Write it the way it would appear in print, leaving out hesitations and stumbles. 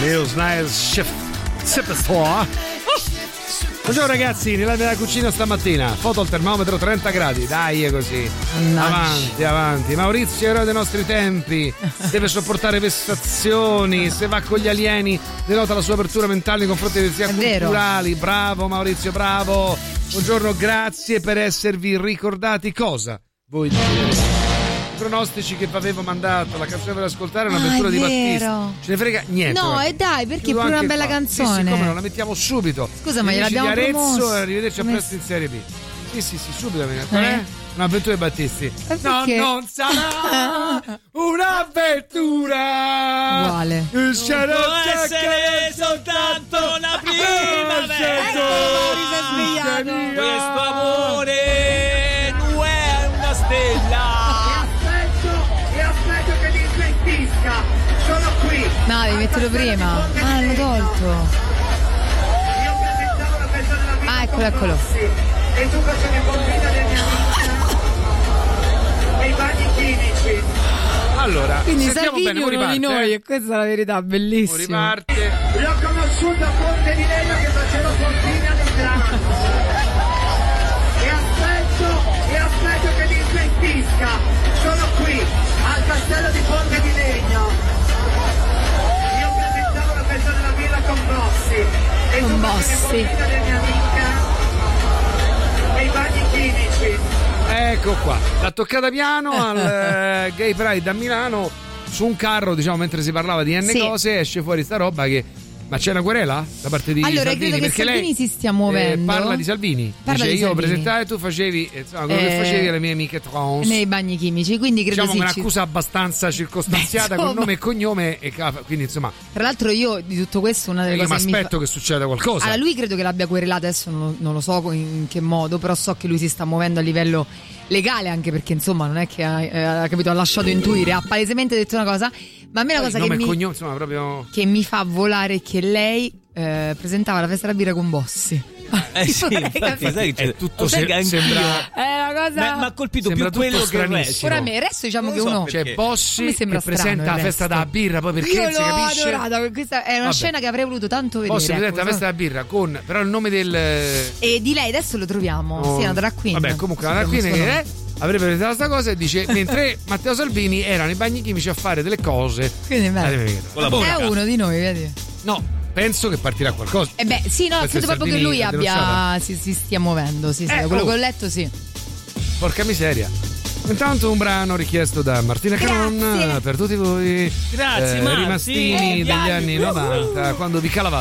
News Nice Chef Buongiorno ragazzi, nella mia cucina stamattina foto al termometro 30 gradi, dai, è così. Avanti. Maurizio, eroe dei nostri tempi, deve sopportare vessazioni, se va con gli alieni denota la sua apertura mentale nei confronti delle sia culturali. Bravo Maurizio, bravo. Buongiorno, grazie per esservi ricordati cosa voi dite. Pronostici che vi avevo mandato, la canzone per ascoltare è un'avventura di Battista. Ce ne frega niente. No, e dai, perché è pure una bella canzone. Sì, come non la mettiamo subito. Scusa, ma gliel'abbiamo promosso. Arrivederci a presto in Serie B. Sì, subito. Qual è? Un'avventura di Battisti. No, non sarà un'avventura. Uguale. Può essere soltanto la primavera. Questo amore non è una stella. E aspetto che ti smentisca. Sono qui. No, devi metterlo prima. L'hanno tolto. Io presentavo la festa della vita. Eccolo. E tu facevi bombina del mio amico. Nei bagni chimici. Allora, quindi Salvini è uno di noi, e questa è la verità, bellissimo. Riparte. L'ho conosciuto a Ponte di Legno che facevo bombina del grano. E aspetto che ti smentisca. Sono qui al castello di Ponte di Legno. Io presentavo la festa della birra con Bossi. E tu facevi bombina del mia amica. Nei bagni chimici. Ecco qua, l'ha toccata piano al Gay Pride a Milano su un carro, diciamo, mentre si parlava di cose, esce fuori sta roba che... Ma c'è una querela da parte di Allora, Salvini? credo che perché Salvini lei si stia muovendo. Parla di Salvini. Parla dice di io lo Salvini. presentavo e tu facevi quello che facevi alle mie amiche trans. Nei bagni chimici, quindi credo diciamo un'accusa abbastanza circostanziata con nome e cognome e quindi insomma. Tra l'altro io di tutto questo una delle io cose mi aspetto che succeda qualcosa. Allora lui credo che l'abbia querelata, adesso non lo so in che modo, però so che lui si sta muovendo a livello legale, anche perché insomma non è che ha capito, ha lasciato intuire, ha palesemente detto una cosa, ma a me la cosa che mi fa volare è che lei presentava la festa della birra con Bossi. Sì, infatti, sai che è tutto sembra è una cosa ma ha colpito più quello che il resto. Ora a me il resto diciamo che uno c'è Bossi che presenta la festa della birra, poi perché io si l'ho capisce adorata, questa è una scena che avrei voluto tanto vedere. Bossi presenta la festa della birra con però il nome del e di lei adesso lo troviamo, sì, una drag queen. Vabbè, comunque una drag queen che avrebbe presentato questa cosa e dice mentre Matteo Salvini era nei bagni chimici a fare delle cose. Quindi è uno di noi, vedi? No, penso che partirà qualcosa. Sì, no, credo proprio che lui si stia muovendo, sì, da quello che ho letto, sì. Porca miseria. Intanto un brano richiesto da Martina Caron per tutti voi. Grazie, rimastini degli anni 90, quando vi calavate